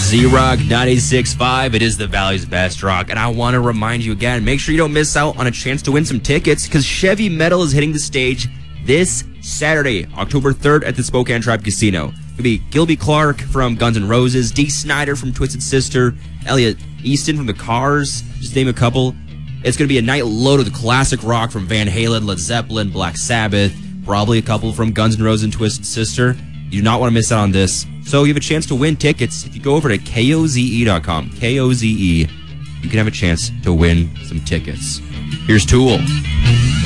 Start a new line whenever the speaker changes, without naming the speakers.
Z-Rock 96.5. It is the Valley's best rock. And I want to remind you again, make sure you don't miss out on a chance to win some tickets because Chevy Metal is hitting the stage this Saturday, October 3rd at the Spokane Tribe Casino. It'll be Gilby Clarke from Guns N' Roses, Dee Snider from Twisted Sister, Elliot Easton from The Cars, just name a couple. It's going to be a night loaded with classic rock from Van Halen, Led Zeppelin, Black Sabbath, probably a couple from Guns N' Roses and Twisted Sister. You do not want to miss out on this. So you have a chance to win tickets. If you go over to KOZE.com, KOZE, you can have a chance to win some tickets. Here's Tool.